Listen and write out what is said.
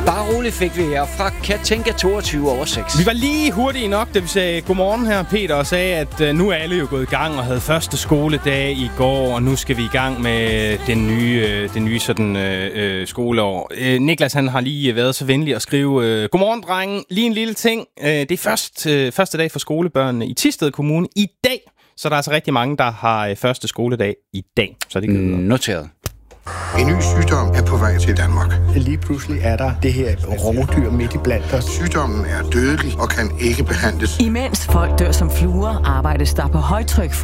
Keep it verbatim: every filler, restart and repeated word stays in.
Bare roligt fik vi her fra Katinka toogtyve over seks. Vi var lige hurtige nok, da vi sagde godmorgen her, Peter, og sagde, at øh, nu er alle jo gået i gang og havde første skoledag i går, og nu skal vi i gang med den nye, øh, den nye sådan, øh, skoleår. Øh, Niklas, han har lige været så venlig at skrive, øh, godmorgen, drengen, lige en lille ting. Øh, det er først, øh, første dag for skolebørnene i Thisted Kommune i dag, så der er altså rigtig mange, der har øh, første skoledag i dag. Så det kan mm, noteret. En ny sygdom er på vej til Danmark. Lige pludselig er der det her rovdyr midt i blandt os. Sygdommen er dødelig og kan ikke behandles. Imens folk dør som fluer, arbejdes der på højtryk for